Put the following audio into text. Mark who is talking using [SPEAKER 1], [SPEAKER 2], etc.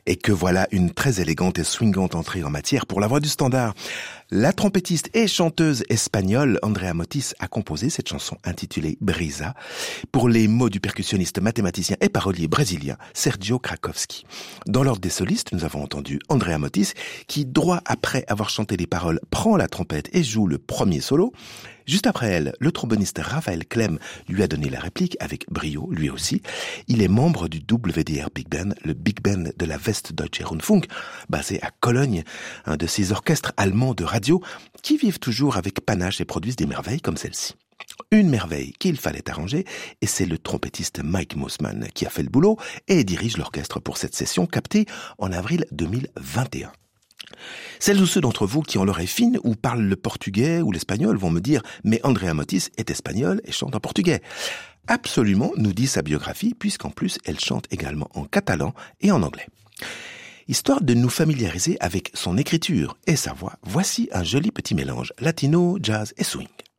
[SPEAKER 1] Et que voilà une très élégante et swingante entrée en matière pour la voix du standard. La trompettiste et chanteuse espagnole Andrea Motis a composé cette chanson intitulée Brisa pour les mots du percussionniste, mathématicien et parolier brésilien Sergio Krakowski. Dans l'ordre des solistes, nous avons entendu Andrea Motis qui, droit après avoir chanté les paroles, prend la trompette et joue le premier solo. Juste après elle, le tromboniste Raphaël Clem lui a donné la réplique avec brio, lui aussi. Il est membre du WDR Big Band, le Big Band de la Westdeutsche Rundfunk, basé à Cologne, un de ces orchestres allemands de radio qui vivent toujours avec panache et produisent des merveilles comme celle-ci. Une merveille qu'il fallait arranger, et c'est le trompettiste Mike Mossman qui a fait le boulot et dirige l'orchestre pour cette session captée en avril 2021. Celles ou ceux d'entre vous qui ont l'oreille fine ou parlent le portugais ou l'espagnol vont me dire « Mais Andrea Motis est espagnole et chante en portugais ». Absolument, nous dit sa biographie, puisqu'en plus elle chante également en catalan et en anglais. Histoire de nous familiariser avec son écriture et sa voix, voici un joli petit mélange latino, jazz et swing.